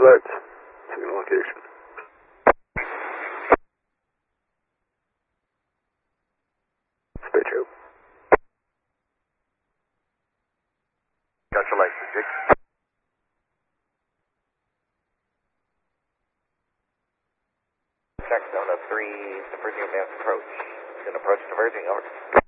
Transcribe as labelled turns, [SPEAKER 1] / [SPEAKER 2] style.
[SPEAKER 1] alerts. Signal location. Stay true.
[SPEAKER 2] Got your license, Jake.
[SPEAKER 3] Check zone of 3, diverging advanced approach. An approach diverging, over.